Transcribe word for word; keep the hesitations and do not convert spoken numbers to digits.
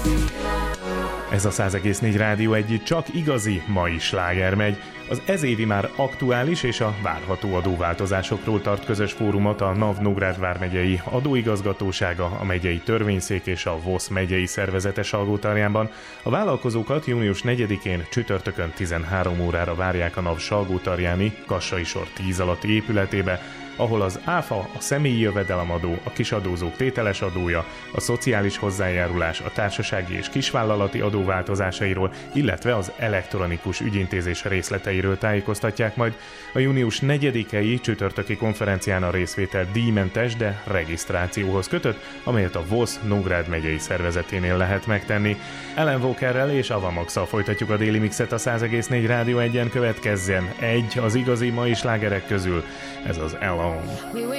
Ez a száz egész négy Rádió egy csak igazi mai sláger megy. Az ezévi már aktuális és a várható adóváltozásokról tart közös fórumot a Nav-Nógrád vármegyei adóigazgatósága, a megyei törvényszék és a vé o es megyei szervezete Salgótarjánban. A vállalkozókat június negyedikén csütörtökön tizenhárom órára várják a Nav salgótarjáni Kassai sor tíz alatti épületébe, ahol az áfa, a személyi jövedelemadó, a kisadózók tételes adója, a szociális hozzájárulás, a társasági és kisvállalati adóváltozásairól, illetve az elektronikus ügyintézés részleteiről tájékoztatják majd. A június negyedikei csütörtöki konferencián a részvétel díjmentes, de regisztrációhoz kötött, amelyet a vé o es Nógrád megyei szervezeténél lehet megtenni. Ellen Walkerrel és Ava Max-szal folytatjuk a Déli Mixet a száz egész négy Rádió egyen, következzen egy az igazi mai slágerek közül, ez az Alone.